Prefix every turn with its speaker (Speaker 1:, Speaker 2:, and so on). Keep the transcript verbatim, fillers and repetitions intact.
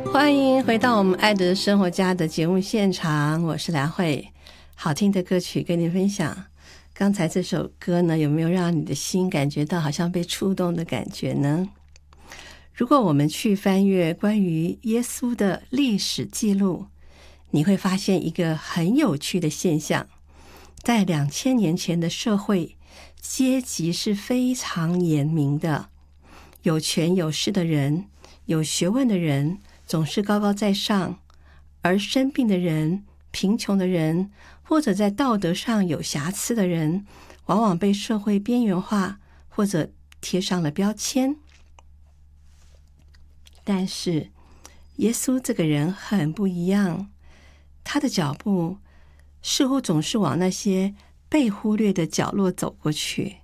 Speaker 1: 欢迎回到我们爱的生活家的节目现场，我是梁慧。好听的歌曲跟你分享。刚才这首歌呢，有没有让你的心感觉到好像被触动的感觉呢？如果我们去翻阅关于耶稣的历史记录，你会发现一个很有趣的现象。在两千年前的社会，阶级是非常严明的，有权有势的人，有学问的人总是高高在上，而生病的人、贫穷的人，或者在道德上有瑕疵的人，往往被社会边缘化，或者贴上了标签。但是耶稣这个人很不一样，他的脚步似乎总是往那些被忽略的角落走过去。